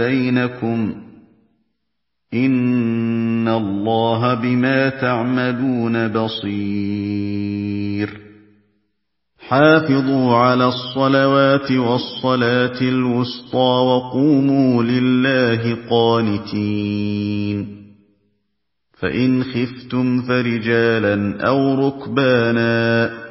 بَيْنَكُمْ ۚ إِنَّ اللَّهَ بِمَا تَعْمَلُونَ بَصِيرٌ. حَافِظُوا عَلَى الصَّلَوَاتِ وَالصَّلَاةِ الْوُسْطَىٰ وَقُومُوا لِلَّهِ قَانِتِينَ. فَإِنْ خِفْتُمْ فَرِجَالًا أَوْ رُكْبَانًا